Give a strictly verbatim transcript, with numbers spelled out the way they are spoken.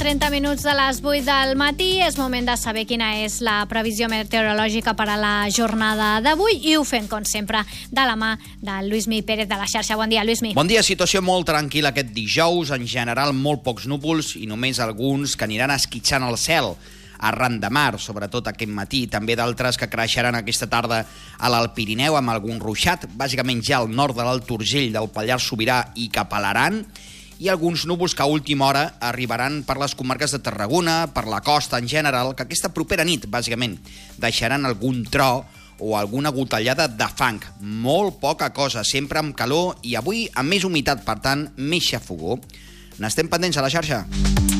trenta minuts de les vuit del matí. És moment de saber quina és la previsió meteorològica per a la jornada d'avui i ho fem, com sempre, de la mà de Lluïsmi Pérez de la xarxa. Bon dia, Lluïsmi. Bon dia. Situació molt tranquil·la aquest dijous. En general, molt pocs núvols i només alguns que aniran esquitxant el cel arran de mar, sobretot aquest matí. També d'altres que creixeran aquesta tarda a l'Alt Pirineu amb algun ruixat, bàsicament ja al nord de l'Alt Urgell, del Pallars Sobirà i cap a l'Aran, i alguns núvols que a última hora arribaran per les comarques de Tarragona, per la costa en general, que aquesta propera nit, bàsicament, deixaran algun tro o alguna gotellada de fang. Molt poca cosa, sempre amb calor i avui amb més humitat, per tant, més xafogó. N'estem pendents a la xarxa.